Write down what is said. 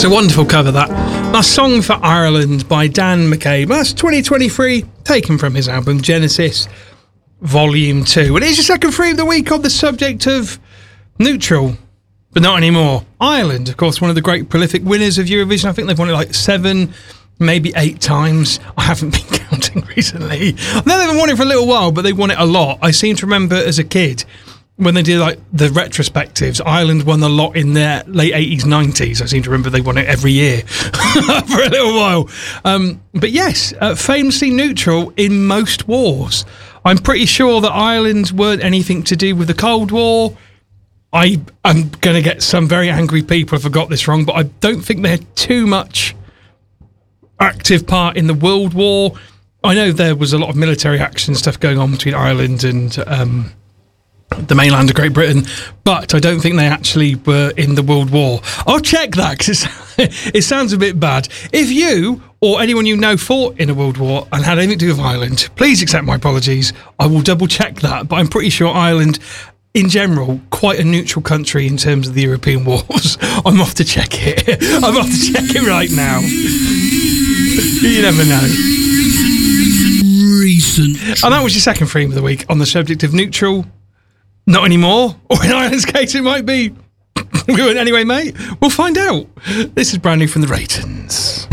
It's a wonderful cover, that. A Song for Ireland by Dan McCabe. That's 2023, taken from his album Genesis Volume 2. And it's your second free of the week on the subject of neutral, but not anymore. Ireland, of course, one of the great prolific winners of Eurovision. I think they've won it like 7, maybe 8 times. I haven't been counting recently. I know they haven't won it for a little while, but they won it a lot. I seem to remember as a kid, when they did like the retrospectives, Ireland won a lot in their late 80s, 90s. I seem to remember they won it every year for a little while. But yes, famously neutral in most wars. I'm pretty sure that Ireland weren't anything to do with the Cold War. I'm going to get some very angry people if I got this wrong, but I don't think they had too much active part in the World War. I know there was a lot of military action stuff going on between Ireland and the mainland of Great Britain, but I don't think they actually were in the World War. I'll check that because it sounds a bit bad. If you or anyone you know fought in a World War and had anything to do with Ireland, please accept my apologies. I will double check that, but I'm pretty sure Ireland, in general, quite a neutral country in terms of the European wars. I'm off to check it. I'm off to check it right now. You never know. Recent. And that was your second frame of the week on the subject of neutral. Not anymore, or in Ireland's case, it might be. We went anyway, mate. We'll find out. This is brand new from the Ratons.